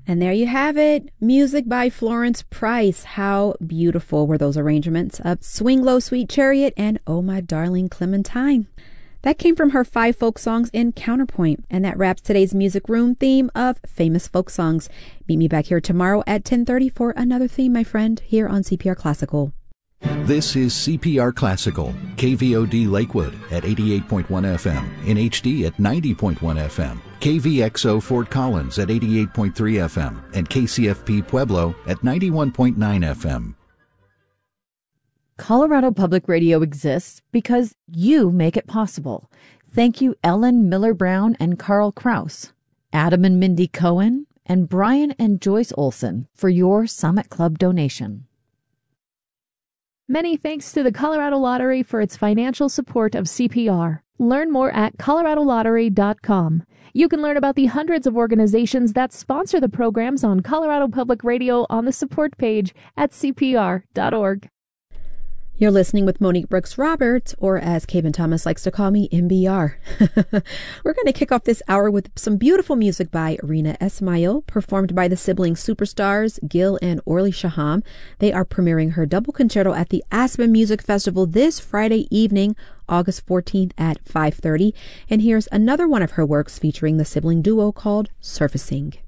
And there you have it. Music by Florence Price. How beautiful were those arrangements of Swing Low, Sweet Chariot and Oh My Darling Clementine. That came from her 5 folk songs in Counterpoint. And that wraps today's Music Room theme of famous folk songs. Meet me back here tomorrow at 10:30 for another theme, my friend, here on CPR Classical. This is CPR Classical, KVOD Lakewood at 88.1 FM, in HD at 90.1 FM, KVXO Fort Collins at 88.3 FM, and KCFP Pueblo at 91.9 FM. Colorado Public Radio exists because you make it possible. Thank you, Ellen Miller Brown and Carl Kraus, Adam and Mindy Cohen, and Brian and Joyce Olson for your Summit Club donation. Many thanks to the Colorado Lottery for its financial support of CPR. Learn more at coloradolottery.com. You can learn about the hundreds of organizations that sponsor the programs on Colorado Public Radio on the support page at cpr.org. You're listening with Monique Brooks Roberts, or as Kevin Thomas likes to call me, MBR. We're going to kick off this hour with some beautiful music by Rina Esmail, performed by the sibling superstars Gil and Orly Shaham. They are premiering her double concerto at the Aspen Music Festival this Friday evening, August 14th at 5:30. And here's another one of her works featuring the sibling duo called Surfacing.